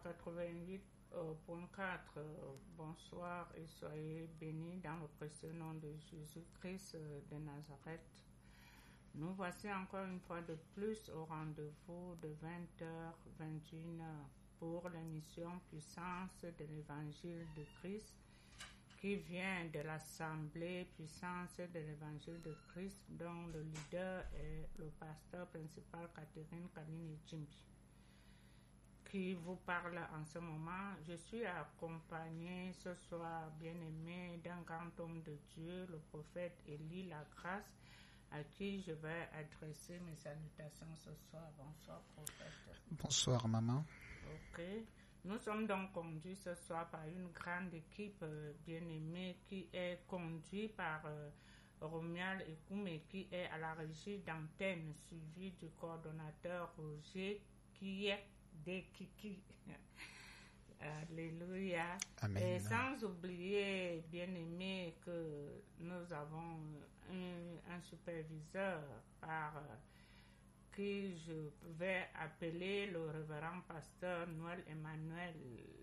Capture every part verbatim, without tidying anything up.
quatre-vingt-huit point quatre. Euh, bonsoir et soyez bénis dans le précieux nom de Jésus-Christ euh, de Nazareth. Nous voici encore une fois de plus au rendez-vous de vingt heures, vingt et une heures pour l'émission Puissance de l'Évangile de Christ qui vient de l'Assemblée Puissance de l'Évangile de Christ dont le leader est le pasteur principal Catherine Kaline Jimbi qui vous parle en ce moment. Je suis accompagné ce soir, bien-aimé, d'un grand homme de Dieu, le prophète Élie Lagrasse, à qui je vais adresser mes salutations ce soir. Bonsoir, prophète. Bonsoir, maman. Ok. Nous sommes donc conduits ce soir par une grande équipe euh, bien-aimée qui est conduite par euh, Romial Ekoumé qui est à la régie d'antenne, suivi du coordonnateur Roger qui est des Kiki. Alléluia. Amen. Et sans oublier, bien-aimé, que nous avons un, un superviseur par euh, qui je vais appeler le révérend pasteur Noël Emmanuel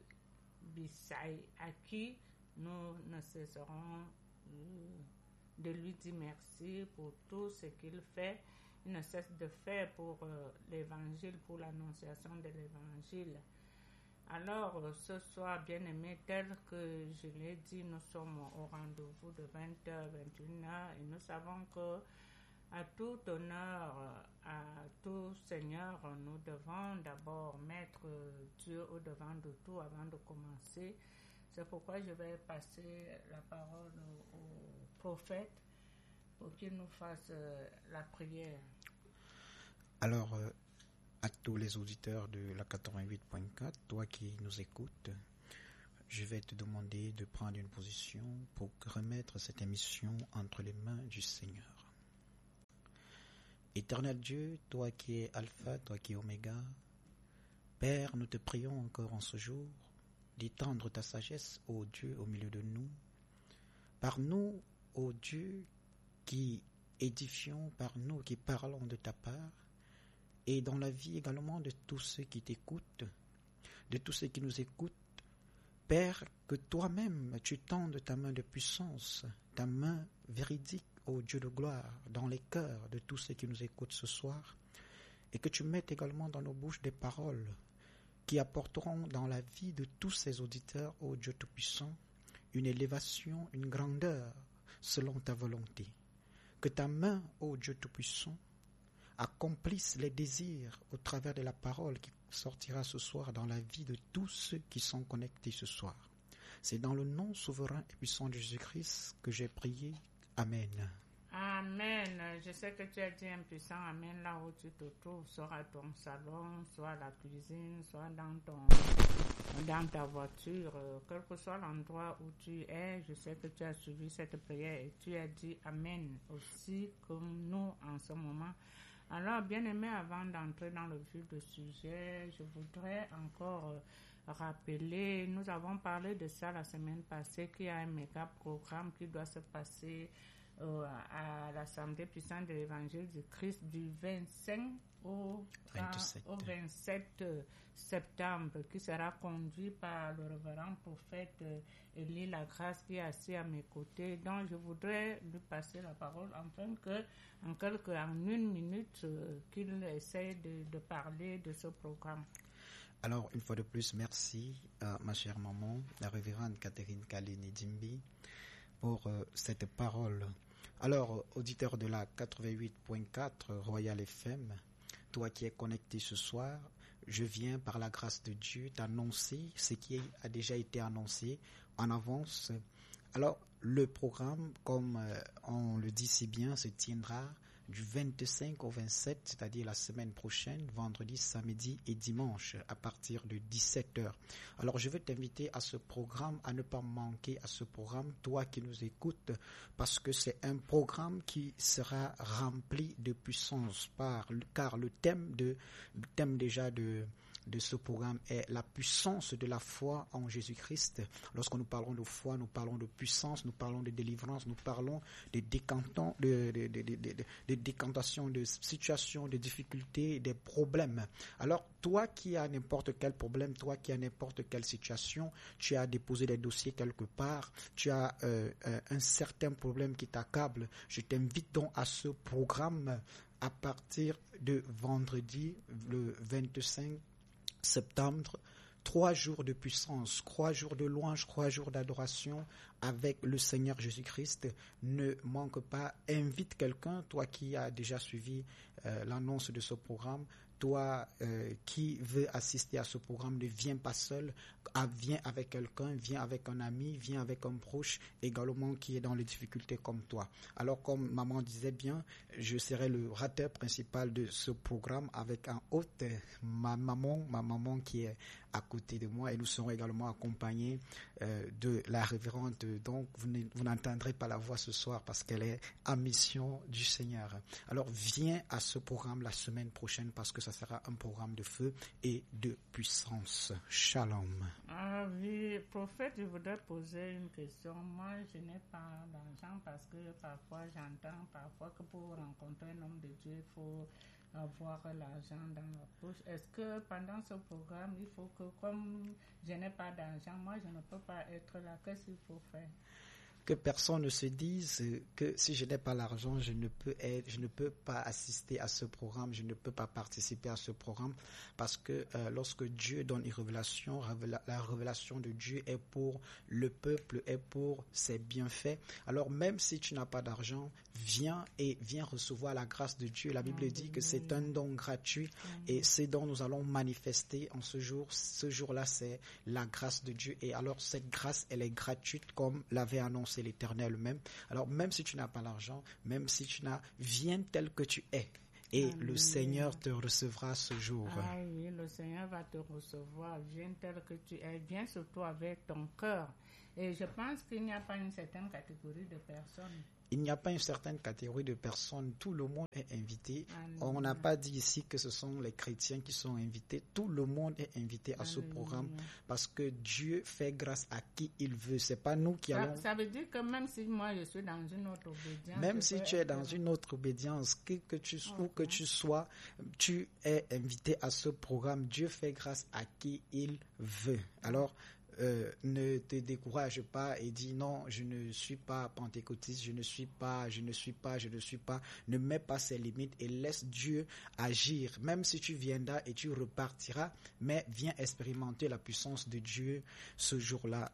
Bissaï, à qui nous ne cesserons de lui dire merci pour tout ce qu'il fait. Il ne cesse de faire pour euh, l'évangile, pour l'annonciation de l'évangile. Alors, euh, ce soir, bien-aimé, tel que je l'ai dit, nous sommes au rendez-vous de vingt heures, vingt et une heures et nous savons que à tout honneur, à tout Seigneur, nous devons d'abord mettre Dieu au devant de tout avant de commencer. C'est pourquoi je vais passer la parole au, au prophète pour qu'il nous fasse la prière. Alors, euh, à tous les auditeurs de la quatre-vingt-huit point quatre, toi qui nous écoutes, je vais te demander de prendre une position pour remettre cette émission entre les mains du Seigneur. Éternel Dieu, toi qui es Alpha, toi qui es Oméga, Père, nous te prions encore en ce jour d'étendre ta sagesse, ô Dieu, au milieu de nous. Par nous, ô Dieu, qui édifions, par nous qui parlons de ta part, et dans la vie également de tous ceux qui t'écoutent, de tous ceux qui nous écoutent, Père, que toi-même tu tendes ta main de puissance, ta main véridique, ô Dieu de gloire, dans les cœurs de tous ceux qui nous écoutent ce soir, et que tu mettes également dans nos bouches des paroles qui apporteront dans la vie de tous ces auditeurs, ô Dieu Tout-Puissant, une élévation, une grandeur selon ta volonté. Que ta main, ô Dieu Tout-Puissant, accomplisse les désirs au travers de la parole qui sortira ce soir dans la vie de tous ceux qui sont connectés ce soir. C'est dans le nom souverain et puissant de Jésus-Christ que j'ai prié. Amen. Amen. Je sais que tu as dit impuissant. Amen. Là où tu te trouves, soit à ton salon, soit à la cuisine, soit dans ton, dans ta voiture, quel que soit l'endroit où tu es, je sais que tu as suivi cette prière et tu as dit Amen aussi comme nous en ce moment. Alors, bien-aimé, avant d'entrer dans le vif du sujet, je voudrais encore euh, rappeler, nous avons parlé de ça la semaine passée, qu'il y a un méga programme qui doit se passer euh, à l'Assemblée puissante de l'Évangile du Christ du vingt-cinq au, vingt-sept. au vingt-sept septembre, qui sera conduit par le révérend prophète euh, Élie Lagrasse qui est assis à mes côtés. Donc je voudrais lui passer la parole afin que en quelques en une minute euh, qu'il essaie de, de parler de ce programme. Alors une fois de plus, merci à ma chère maman, la révérende Catherine Kaline Jimbi, pour euh, cette parole. Alors, auditeur de la quatre-vingt-huit point quatre Royal F M, toi qui es connecté ce soir, je viens par la grâce de Dieu t'annoncer ce qui a déjà été annoncé en avance. Alors, le programme, comme euh, on le dit si bien, se tiendra du vingt-cinq au vingt-sept, c'est-à-dire la semaine prochaine, vendredi, samedi et dimanche, à partir de dix-sept heures. Alors, je veux t'inviter à ce programme, à ne pas manquer à ce programme, toi qui nous écoutes, parce que c'est un programme qui sera rempli de puissance, par, car le thème, de, le thème déjà de, de ce programme est la puissance de la foi en Jésus-Christ. Lorsque nous parlons de foi, nous parlons de puissance, nous parlons de délivrance, nous parlons de décantants, de, de, de, de, de, de décantation, de situations, de difficultés, des problèmes. Alors, toi qui as n'importe quel problème, toi qui as n'importe quelle situation, tu as déposé des dossiers quelque part, tu as euh, euh, un certain problème qui t'accable, je t'invite donc à ce programme à partir de vendredi, le vingt-cinq septembre, trois jours de puissance, trois jours de louange, trois jours d'adoration avec le Seigneur Jésus-Christ. Ne manque pas, invite quelqu'un, toi qui as déjà suivi euh, l'annonce de ce programme, toi euh, qui veux assister à ce programme, ne viens pas seul, ah, viens avec quelqu'un, viens avec un ami, viens avec un proche également qui est dans les difficultés comme toi. Alors comme maman disait bien, je serai le rateur principal de ce programme avec un hôte, ma maman, ma maman qui est à côté de moi, et nous serons également accompagnés euh, de la révérende. Donc vous, vous n'entendrez pas la voix ce soir parce qu'elle est à mission du Seigneur. Alors viens à ce programme la semaine prochaine parce que ça sera un programme de feu et de puissance. Shalom. Ah oui, prophète, je voudrais poser une question. Moi, je n'ai pas d'argent parce que parfois j'entends parfois que pour rencontrer un homme de Dieu, il faut avoir l'argent dans la poche. Est-ce que pendant ce programme, il faut que, comme je n'ai pas d'argent, moi je ne peux pas être là, qu'est-ce qu'il faut faire? Que personne ne se dise que si je n'ai pas l'argent, je ne peux être, je ne peux pas assister à ce programme, je ne peux pas participer à ce programme, parce que euh, lorsque Dieu donne une révélation, révéla, la révélation de Dieu est pour le peuple, est pour ses bienfaits. Alors même si tu n'as pas d'argent, viens et viens recevoir la grâce de Dieu. La Bible Amen. Dit que c'est un don gratuit Amen. Et ce don nous allons manifester en ce jour. Ce jour-là, c'est la grâce de Dieu. Et alors cette grâce, elle est gratuite comme l'avait annoncé l'Éternel même. Alors même si tu n'as pas l'argent, même si tu n'as, viens tel que tu es. Et Amen. Le Seigneur te recevra ce jour. Ah oui, le Seigneur va te recevoir. Viens tel que tu es. Viens surtout avec ton cœur. Et je pense qu'il n'y a pas une certaine catégorie de personnes. Il n'y a pas une certaine catégorie de personnes. Tout le monde est invité. Amen. On n'a pas dit ici que ce sont les chrétiens qui sont invités. Tout le monde est invité à Amen. Ce programme parce que Dieu fait grâce à qui il veut. C'est pas nous qui ça, allons... Ça veut dire que même si moi je suis dans une autre obédience... Même si tu es dans une autre obédience, que, que tu, okay. où que tu sois, tu es invité à ce programme. Dieu fait grâce à qui il veut. Alors... Euh, ne te décourage pas et dis non, je ne suis pas pentecôtiste, je ne suis pas, je ne suis pas, je ne suis pas. Ne mets pas ses limites et laisse Dieu agir. Même si tu viendras et tu repartiras, mais viens expérimenter la puissance de Dieu ce jour-là.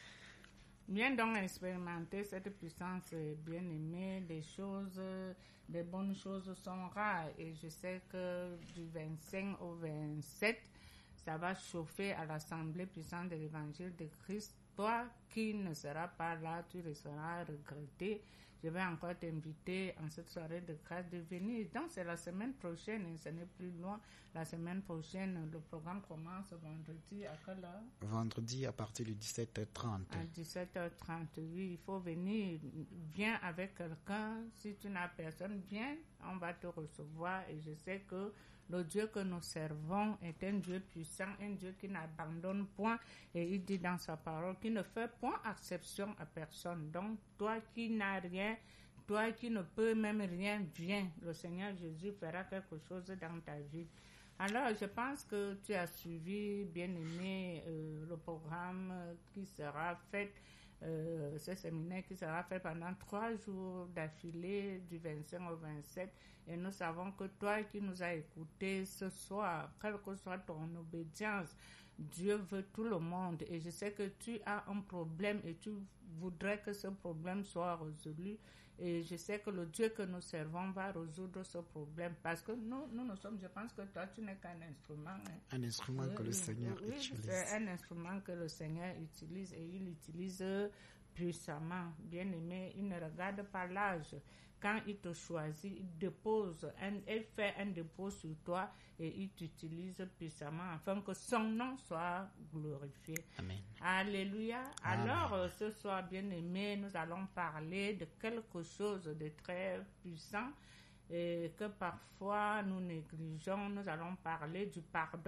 Viens donc expérimenter cette puissance bien-aimée. Des choses, des bonnes choses sont rares et je sais que du vingt-cinq au vingt-sept, ça va chauffer à l'Assemblée puissante de l'Évangile de Christ. Toi qui ne seras pas là, tu seras regretté. Je vais encore t'inviter en cette soirée de grâce de venir. Donc c'est la semaine prochaine, et ce n'est plus loin. La semaine prochaine, le programme commence vendredi à quelle heure? Vendredi à partir de dix-sept heures trente. À dix-sept heures trente, oui, il faut venir. Viens avec quelqu'un. Si tu n'as personne, viens, on va te recevoir. Et je sais que le Dieu que nous servons est un Dieu puissant, un Dieu qui n'abandonne point. Et il dit dans sa parole qu'il ne fait point exception à personne. Donc, toi qui n'as rien, toi qui ne peux même rien, viens. Le Seigneur Jésus fera quelque chose dans ta vie. Alors, je pense que tu as suivi, bien-aimé, euh, le programme qui sera fait, euh, ce séminaire qui sera fait pendant trois jours d'affilée, du vingt-cinq au vingt-sept. Et nous savons que toi qui nous as écoutés ce soir, quelle que soit ton obédience, Dieu veut tout le monde. Et je sais que tu as un problème et tu voudrais que ce problème soit résolu. Et je sais que le Dieu que nous servons va résoudre ce problème. Parce que nous, nous, nous sommes, je pense que toi, tu n'es qu'un instrument. Hein. Un instrument oui, que le oui, Seigneur oui, utilise. C'est un instrument que le Seigneur utilise et il utilise puissamment. Bien aimé, il ne regarde pas l'âge. Quand il te choisit, il dépose, un, il fait un dépôt sur toi et il t'utilise puissamment afin que son nom soit glorifié. Amen. Alléluia. Amen. Alors, ce soir, bien aimé, nous allons parler de quelque chose de très puissant et que parfois nous négligeons. Nous allons parler du pardon.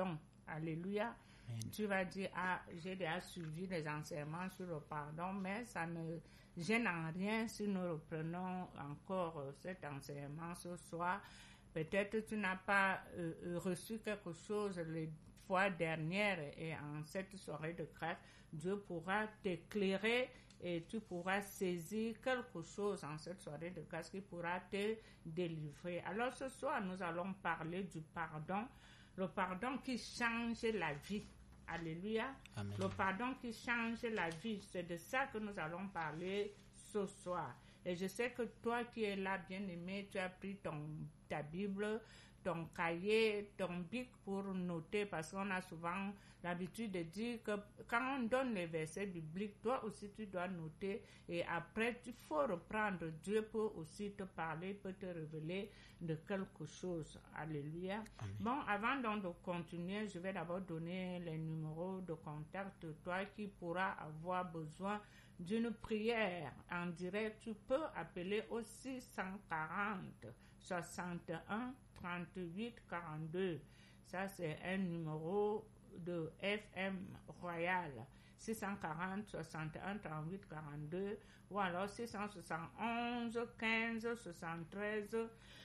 Alléluia. Amen. Tu vas dire, ah, j'ai déjà suivi les enseignements sur le pardon, mais ça ne gêne en rien si nous reprenons encore euh, cet enseignement ce soir. Peut-être tu n'as pas euh, reçu quelque chose les fois dernières et en cette soirée de grâce, Dieu pourra t'éclairer et tu pourras saisir quelque chose en cette soirée de grâce qui pourra te délivrer. Alors ce soir, nous allons parler du pardon, le pardon qui change la vie. Alléluia. Amen. Le pardon qui change la vie, c'est de ça que nous allons parler ce soir. Et je sais que toi qui es là, bien-aimé, tu as pris ton, ta Bible, ton cahier, ton bic pour noter, parce qu'on a souvent l'habitude de dire que quand on donne les versets bibliques, toi aussi tu dois noter et après il faut reprendre. Dieu peut aussi te parler, peut te révéler de quelque chose. Alléluia. Amen. Bon, avant donc de continuer, je vais d'abord donner les numéros de contact. Toi qui pourras avoir besoin d'une prière en direct, tu peux appeler au six cent quarante, soixante et un, trente-huit, quarante-deux. Ça, c'est un numéro de F M Royal. six cent quarante, soixante et un, trente-huit, quarante-deux. Ou alors six cent soixante et onze, quinze, soixante-treize,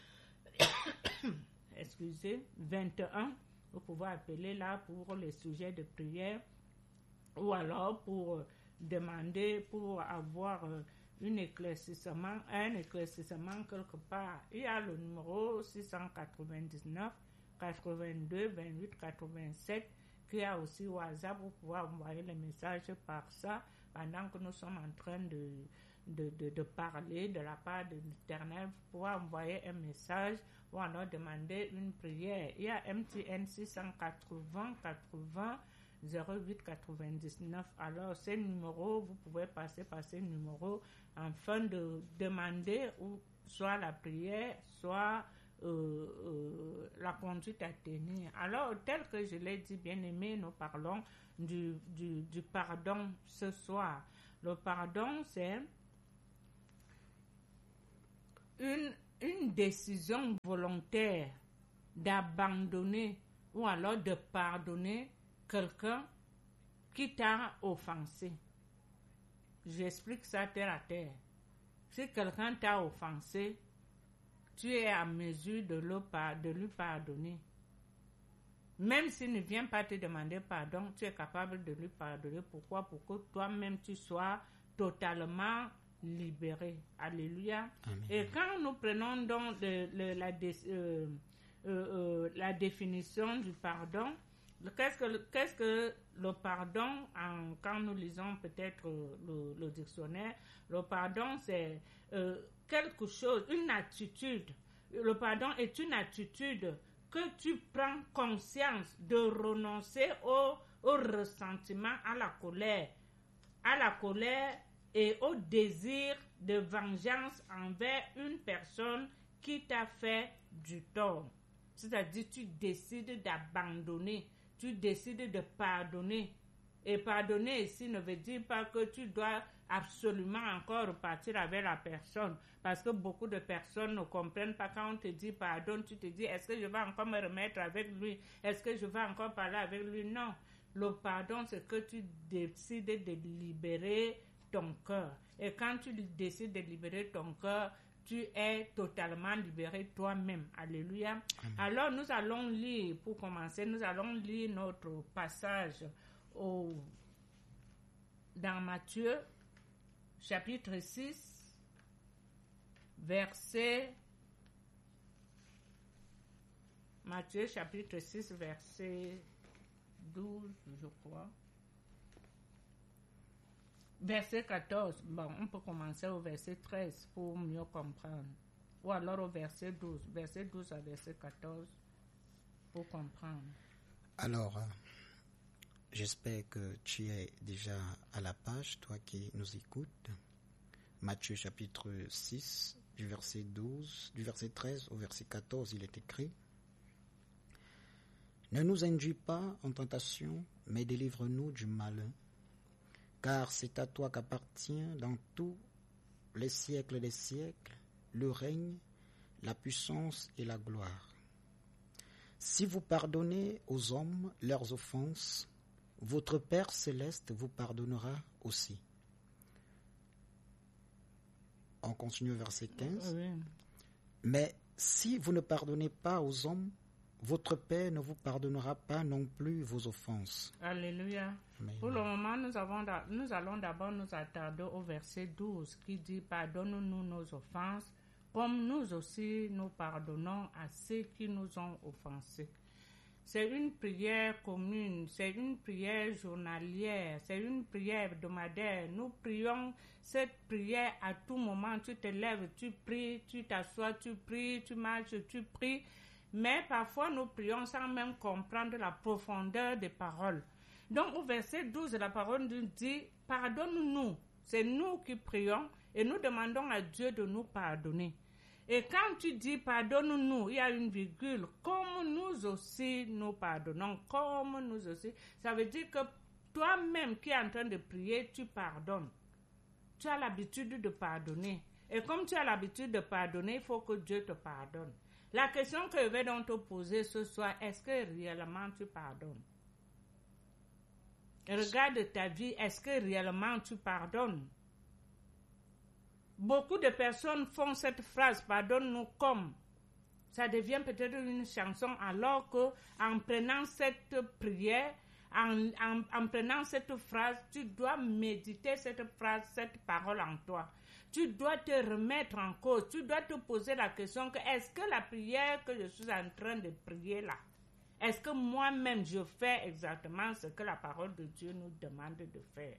excusez, vingt et un. Vous pouvez appeler là pour les sujets de prière. Ou alors pour demander, pour avoir un éclaircissement, un éclaircissement quelque part. Il y a le numéro six cent quatre-vingt-dix-neuf, quatre-vingt-deux, vingt-huit, quatre-vingt-sept, qui a aussi WhatsApp. Vous pouvez envoyer les messages par ça pendant que nous sommes en train de, de, de, de parler de la part de l'Éternel. Vous pouvez envoyer un message ou alors demander une prière. Il y a M T N six cent quatre-vingts, quatre-vingts, zéro huit, quatre-vingt-dix-neuf. Alors, ces numéros, vous pouvez passer par ces numéros afin de demander ou soit la prière, soit euh, euh, la conduite à tenir. Alors, tel que je l'ai dit, bien aimé, nous parlons du, du, du pardon ce soir. Le pardon, c'est une, une décision volontaire d'abandonner ou alors de pardonner quelqu'un qui t'a offensé. J'explique ça terre à terre. Si quelqu'un t'a offensé, tu es à mesure de, le, de lui pardonner. Même s'il ne vient pas te demander pardon, tu es capable de lui pardonner. Pourquoi? Pour que toi-même tu sois totalement libéré. Alléluia. Amen. Et quand nous prenons donc le, le, la, euh, euh, euh, la définition du pardon, Qu'est-ce que, qu'est-ce que le pardon, en, quand nous lisons peut-être le, le dictionnaire, le pardon c'est euh, quelque chose, une attitude. Le pardon est une attitude que tu prends conscience de renoncer au, au ressentiment, à la colère, à la colère et au désir de vengeance envers une personne qui t'a fait du tort. C'est-à-dire tu décides d'abandonner. Tu décides de pardonner. Et pardonner ici ne veut dire pas que tu dois absolument encore repartir avec la personne. Parce que beaucoup de personnes ne comprennent pas. Quand on te dit pardon, tu te dis, est-ce que je vais encore me remettre avec lui? Est-ce que je vais encore parler avec lui? Non. Le pardon, c'est que tu décides de libérer ton cœur. Et quand tu décides de libérer ton cœur, tu es totalement libéré toi-même. Alléluia. Amen. Alors, nous allons lire, pour commencer, nous allons lire notre passage au, dans Matthieu, chapitre six, verset... Matthieu, chapitre six, verset douze, je crois. Verset quatorze, bon, on peut commencer au verset treize pour mieux comprendre. Ou alors au verset douze, verset douze à verset quatorze pour comprendre. Alors, euh, j'espère que tu es déjà à la page, toi qui nous écoutes. Matthieu chapitre six, du verset douze, du verset treize au verset quatorze, il est écrit: Ne nous induis pas en tentation, mais délivre-nous du malin. Car c'est à toi qu'appartient dans tous les siècles des siècles le règne, la puissance et la gloire. Si vous pardonnez aux hommes leurs offenses, votre Père céleste vous pardonnera aussi. On continue au verset quinze. Oui. Mais si vous ne pardonnez pas aux hommes, votre Père ne vous pardonnera pas non plus vos offenses. Alléluia. Amen. Pour le moment, nous, avons, nous allons d'abord nous attarder au verset douze qui dit « Pardonne-nous nos offenses, comme nous aussi nous pardonnons à ceux qui nous ont offensés. » C'est une prière commune, c'est une prière journalière, c'est une prière hebdomadaire. Nous prions cette prière à tout moment. Tu te lèves, tu pries, tu t'assois, tu pries, tu marches, tu pries. Mais parfois nous prions sans même comprendre la profondeur des paroles. Donc au verset douze, la parole nous dit « Pardonne-nous ». C'est nous qui prions et nous demandons à Dieu de nous pardonner. Et quand tu dis « pardonne-nous », il y a une virgule, comme nous aussi nous pardonnons, comme nous aussi. Ça veut dire que toi-même qui es en train de prier, tu pardonnes. Tu as l'habitude de pardonner. Et comme tu as l'habitude de pardonner, il faut que Dieu te pardonne. La question que je vais donc te poser ce soir, est-ce que réellement tu pardonnes? Regarde ta vie, est-ce que réellement tu pardonnes? Beaucoup de personnes font cette phrase, pardonne-nous comme. Ça devient peut-être une chanson alors que en prenant cette prière, en, en, en prenant cette phrase, tu dois méditer cette phrase, cette parole en toi. Tu dois te remettre en cause, tu dois te poser la question que est-ce que la prière que je suis en train de prier là, est-ce que moi-même je fais exactement ce que la parole de Dieu nous demande de faire?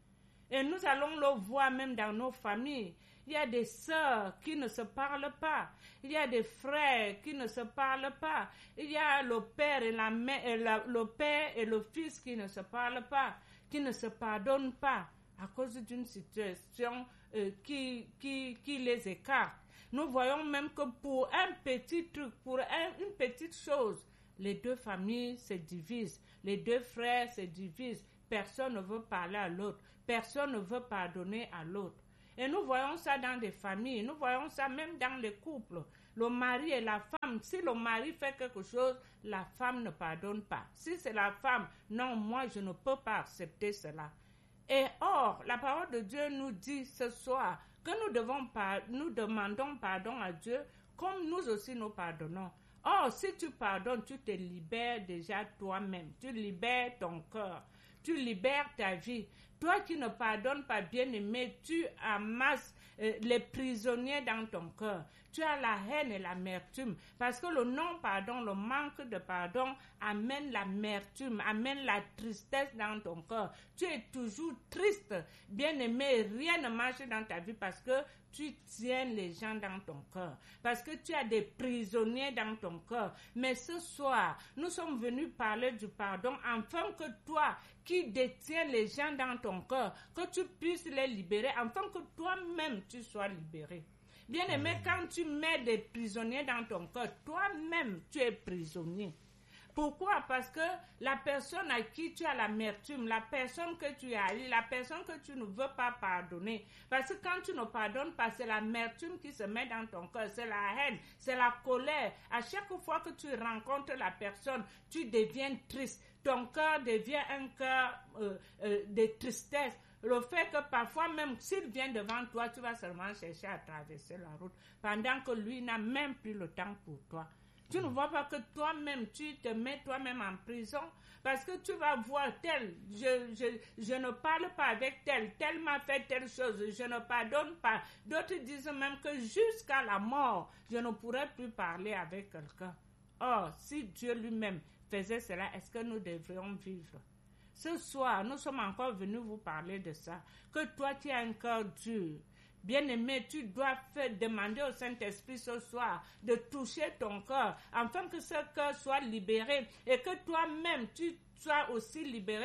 Et nous allons le voir même dans nos familles. Il y a des sœurs qui ne se parlent pas. Il y a des frères qui ne se parlent pas. Il y a le père et la mère, et la, le père et le fils qui ne se parlent pas, qui ne se pardonnent pas à cause d'une situation euh, qui, qui, qui les écarte. Nous voyons même que pour un petit truc, pour un, une petite chose, les deux familles se divisent. Les deux frères se divisent. Personne ne veut parler à l'autre. Personne ne veut pardonner à l'autre. Et nous voyons ça dans des familles. Nous voyons ça même dans les couples. Le mari et la femme. Si le mari fait quelque chose, la femme ne pardonne pas. Si c'est la femme, non, moi je ne peux pas accepter cela. Et or, la parole de Dieu nous dit ce soir que nous devons par- nous demandons pardon à Dieu comme nous aussi nous pardonnons. Or, si tu pardonnes, tu te libères déjà toi-même. Tu libères ton cœur. Tu libères ta vie. Toi qui ne pardonnes pas, bien-aimé, tu amasses euh, les prisonniers dans ton cœur. Tu as la haine et l'amertume. Parce que le non-pardon, le manque de pardon amène l'amertume, amène la tristesse dans ton cœur. Tu es toujours triste. Bien-aimé, rien ne marche dans ta vie parce que tu tiens les gens dans ton cœur. Parce que tu as des prisonniers dans ton cœur. Mais ce soir, nous sommes venus parler du pardon afin que toi, qui détiens les gens dans ton cœur, que tu puisses les libérer, afin que toi-même tu sois libéré. Bien-aimé, quand tu mets des prisonniers dans ton cœur, toi-même tu es prisonnier. Pourquoi? Parce que la personne à qui tu as l'amertume, la personne que tu haïs, la personne que tu ne veux pas pardonner. Parce que quand tu ne pardonnes pas, c'est l'amertume qui se met dans ton cœur, c'est la haine, c'est la colère. À chaque fois que tu rencontres la personne, tu deviens triste. Ton cœur devient un cœur euh, euh, de tristesse. Le fait que parfois même s'il vient devant toi, tu vas seulement chercher à traverser la route pendant que lui n'a même plus le temps pour toi. Tu ne vois pas que toi-même, tu te mets toi-même en prison parce que tu vas voir tel, je, je, je ne parle pas avec tel, tel m'a fait telle chose, je ne pardonne pas. D'autres disent même que jusqu'à la mort, je ne pourrais plus parler avec quelqu'un. Or, si Dieu lui-même faisait cela, est-ce que nous devrions vivre? Ce soir, nous sommes encore venus vous parler de ça. Que toi, tu as un cœur dur. Bien-aimé, tu dois faire, demander au Saint-Esprit ce soir de toucher ton cœur, afin que ce cœur soit libéré et que toi-même, tu sois aussi libéré.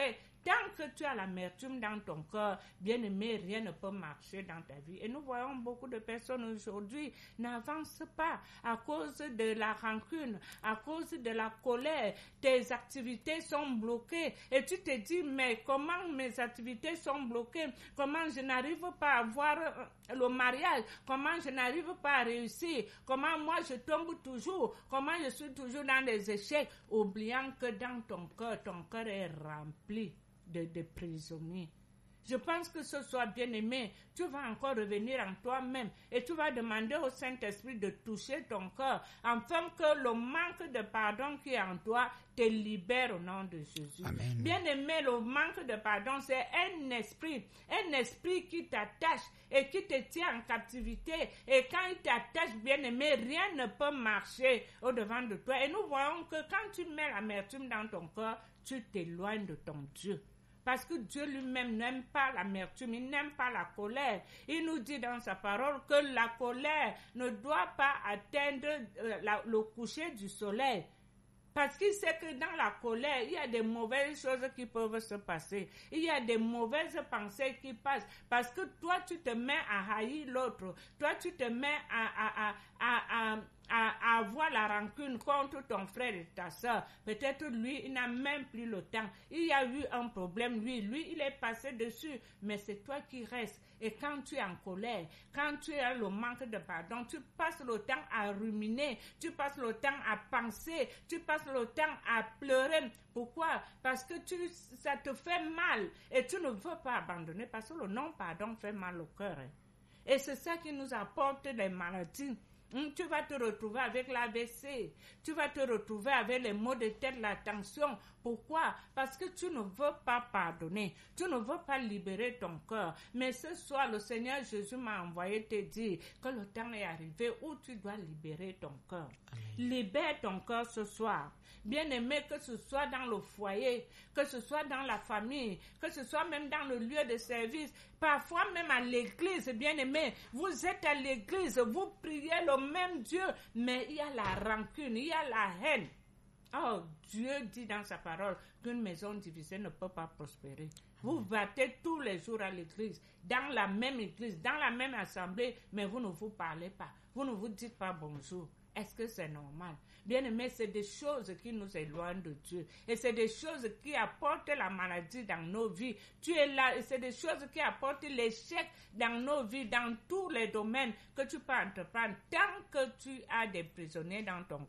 Tant que tu as l'amertume dans ton cœur, bien-aimé, rien ne peut marcher dans ta vie. Et nous voyons beaucoup de personnes aujourd'hui n'avancent pas à cause de la rancune, à cause de la colère. Tes activités sont bloquées et tu te dis, mais comment mes activités sont bloquées? Comment je n'arrive pas à avoir le mariage? Comment je n'arrive pas à réussir? Comment moi je tombe toujours? Comment je suis toujours dans des échecs? Oubliant que dans ton cœur, ton cœur est rempli de, de prisonniers. Je pense que ce soit bien-aimé, tu vas encore revenir en toi-même et tu vas demander au Saint-Esprit de toucher ton cœur afin que le manque de pardon qui est en toi te libère au nom de Jésus. Amen. Bien-aimé, le manque de pardon, c'est un esprit, un esprit qui t'attache et qui te tient en captivité. Et quand il t'attache, bien-aimé, rien ne peut marcher au-devant de toi. Et nous voyons que quand tu mets l'amertume dans ton cœur, tu t'éloignes de ton Dieu. Parce que Dieu lui-même n'aime pas l'amertume, il n'aime pas la colère. Il nous dit dans sa parole que la colère ne doit pas atteindre euh, la, le coucher du soleil. Parce qu'il sait que dans la colère, il y a des mauvaises choses qui peuvent se passer. Il y a des mauvaises pensées qui passent. Parce que toi, tu te mets à haïr l'autre. Toi, tu te mets à, à, à, à, à, à avoir la rancune contre ton frère et ta soeur. Peut-être lui, il n'a même plus le temps. Il y a eu un problème, lui. Lui, il est passé dessus. Mais c'est toi qui restes. Et quand tu es en colère, quand tu as le manque de pardon, tu passes le temps à ruminer, tu passes le temps à penser, tu passes le temps à pleurer. Pourquoi? Parce que tu, ça te fait mal et tu ne veux pas abandonner parce que le non-pardon fait mal au cœur. Et c'est ça qui nous apporte des maladies. Tu vas te retrouver avec l'A V C, tu vas te retrouver avec les maux de tête, la tension. Pourquoi? Parce que tu ne veux pas pardonner, tu ne veux pas libérer ton cœur. Mais ce soir, le Seigneur Jésus m'a envoyé te dire que le temps est arrivé où tu dois libérer ton cœur. Libère ton cœur ce soir. Bien-aimé, que ce soit dans le foyer, que ce soit dans la famille, que ce soit même dans le lieu de service, parfois même à l'église, bien-aimé, vous êtes à l'église, vous priez le même Dieu, mais il y a la rancune, il y a la haine. Oh, Dieu dit dans sa parole qu'une maison divisée ne peut pas prospérer. Vous battez tous les jours à l'église, dans la même église, dans la même assemblée, mais vous ne vous parlez pas, vous ne vous dites pas bonjour. Est-ce que c'est normal? Bien-aimé, c'est des choses qui nous éloignent de Dieu. Et c'est des choses qui apportent la maladie dans nos vies. Tu es là et c'est des choses qui apportent l'échec dans nos vies, dans tous les domaines que tu peux entreprendre. Tant que tu as des prisonniers dans ton